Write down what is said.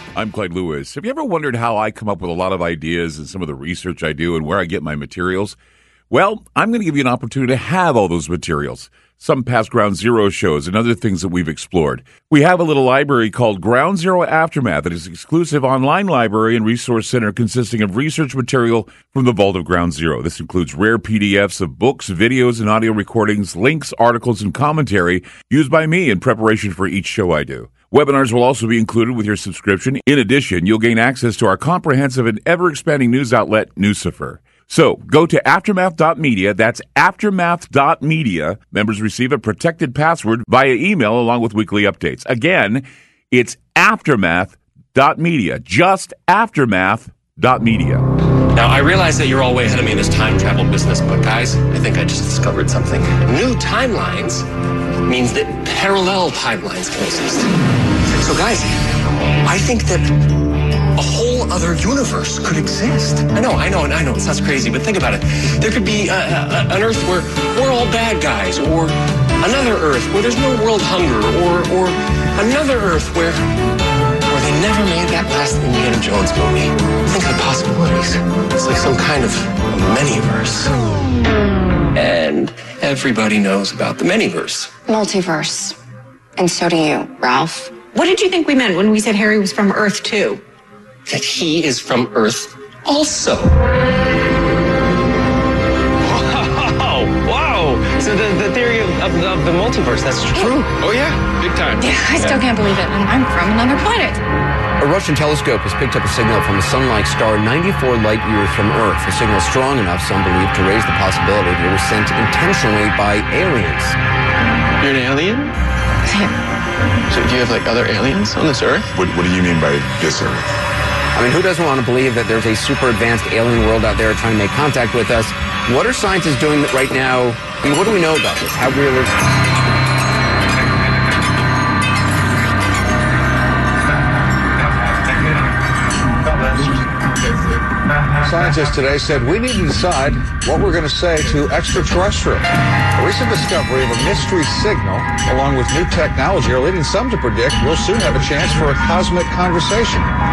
I'm Clyde Lewis. Have you ever wondered how I come up with a lot of ideas and some of the research I do and where I get my materials? Well, I'm going to give you an opportunity to have all those materials. Some past Ground Zero shows and other things that we've explored. We have a little library called Ground Zero Aftermath that is an exclusive online library and resource center consisting of research material from the vault of Ground Zero. This includes rare PDFs of books, videos, and audio recordings, links, articles, and commentary used by me in preparation for each show I do. Webinars will also be included with your subscription. In addition, you'll gain access to our comprehensive and ever-expanding news outlet, Newsifer. So, go to aftermath.media, that's aftermath.media. Members receive a protected password via email along with weekly updates. Again, it's aftermath.media, just aftermath.media. Now, I realize that you're all way ahead of me in this time travel business, but guys, I think I just discovered something. New timelines means that parallel timelines can exist. So guys, I think that a whole other universe could exist. I know, it sounds crazy, but think about it. There could be an Earth where we're all bad guys, or another Earth where there's no world hunger, or another Earth where they never made that last Indiana Jones movie. Think of the possibilities. It's like some kind of many-verse. And everybody knows about the many-verse. Multiverse. And so do you, Ralph. What did you think we meant when we said Harry was from Earth 2? That he is from Earth also. Wow! So the theory of the multiverse, that's true? Oh yeah, big time. Yeah, I still can't believe it. And I'm from another planet. A Russian telescope has picked up a signal from a sun-like star 94 light years from Earth. The signal is strong enough, some believe, to raise the possibility that it was sent intentionally by aliens. You're an alien? Yeah. So do you have like other aliens on this Earth? What do you mean by this Earth? I mean, who doesn't want to believe that there's a super advanced alien world out there trying to make contact with us? What are scientists doing right now? I mean, what do we know about this? How real is it? Scientists today said we need to decide what we're going to say to extraterrestrial. A recent discovery of a mystery signal, along with new technology, are leading some to predict we'll soon have a chance for a cosmic conversation.